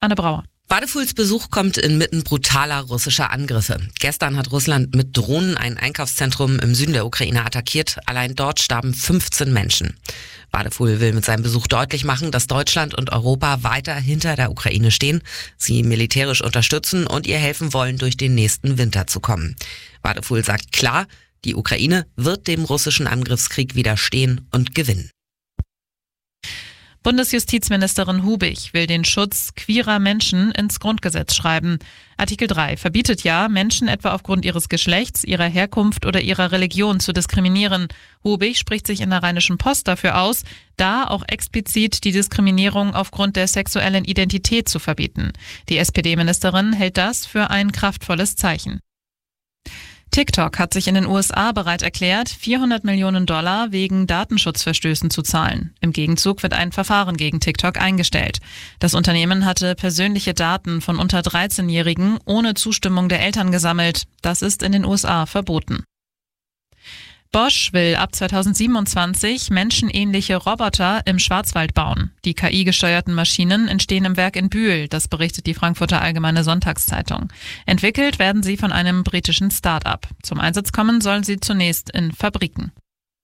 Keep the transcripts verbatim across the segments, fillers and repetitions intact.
Anne Brauer. Wadefuls Besuch kommt inmitten brutaler russischer Angriffe. Gestern hat Russland mit Drohnen ein Einkaufszentrum im Süden der Ukraine attackiert. Allein dort starben fünfzehn Menschen. Wadeful will mit seinem Besuch deutlich machen, dass Deutschland und Europa weiter hinter der Ukraine stehen, sie militärisch unterstützen und ihr helfen wollen, durch den nächsten Winter zu kommen. Wadeful sagt klar, die Ukraine wird dem russischen Angriffskrieg widerstehen und gewinnen. Bundesjustizministerin Hubig will den Schutz queerer Menschen ins Grundgesetz schreiben. Artikel drei verbietet ja, Menschen etwa aufgrund ihres Geschlechts, ihrer Herkunft oder ihrer Religion zu diskriminieren. Hubig spricht sich in der Rheinischen Post dafür aus, da auch explizit die Diskriminierung aufgrund der sexuellen Identität zu verbieten. Die S P D-Ministerin hält das für ein kraftvolles Zeichen. TikTok hat sich in den U S A bereit erklärt, vierhundert Millionen Dollar wegen Datenschutzverstößen zu zahlen. Im Gegenzug wird ein Verfahren gegen TikTok eingestellt. Das Unternehmen hatte persönliche Daten von unter dreizehnjährigen ohne Zustimmung der Eltern gesammelt. Das ist in den U S A verboten. Bosch will ab zweitausendsiebenundzwanzig menschenähnliche Roboter im Schwarzwald bauen. Die K I-gesteuerten Maschinen entstehen im Werk in Bühl, das berichtet die Frankfurter Allgemeine Sonntagszeitung. Entwickelt werden sie von einem britischen Start-up. Zum Einsatz kommen sollen sie zunächst in Fabriken.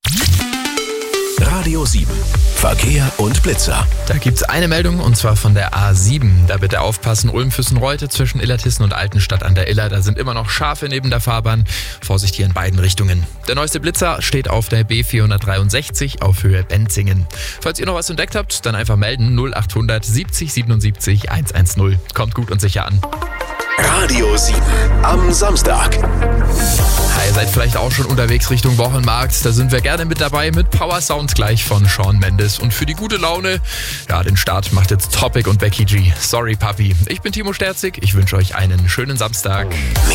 Radio sieben. Verkehr und Blitzer. Da gibt's eine Meldung und zwar von der A sieben. Da bitte aufpassen, Ulm-Füssen-Reute zwischen Illertissen und Altenstadt an der Iller. Da sind immer noch Schafe neben der Fahrbahn. Vorsicht hier in beiden Richtungen. Der neueste Blitzer steht auf der B vierhundertdreiundsechzig auf Höhe Benzingen. Falls ihr noch was entdeckt habt, dann einfach melden null achthundert siebzig siebenundsiebzig hundertzehn. Kommt gut und sicher an. Radio sieben am Samstag. Ihr seid vielleicht auch schon unterwegs Richtung Wochenmarkt. Da sind wir gerne mit dabei mit Power Sound gleich von Shawn Mendes. Und für die gute Laune, ja, den Start macht jetzt Topic und Becky G. Sorry, Papi. Ich bin Timo Sterzig. Ich wünsche euch einen schönen Samstag.